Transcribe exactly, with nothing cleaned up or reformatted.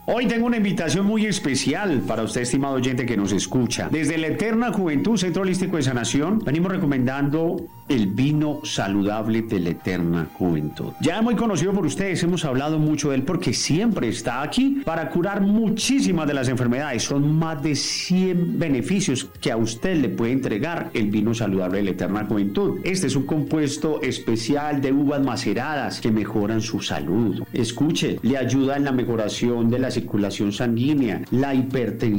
Hoy tengo una invitación muy especial para usted, estimado oyente que nos escucha. Desde la Eterna Juventud, Centro Holístico de Sanación, venimos recomendando el vino saludable de la Eterna Juventud. Ya muy conocido por ustedes, hemos hablado mucho de él porque siempre está aquí para curar muchísimas de las enfermedades. Son más de cien beneficios que a usted le puede entregar el vino saludable de la Eterna Juventud. Este es un compuesto especial de uvas maceradas que mejoran su salud. Escuche, le ayuda en la mejoración de la circulación sanguínea, la hipertensión,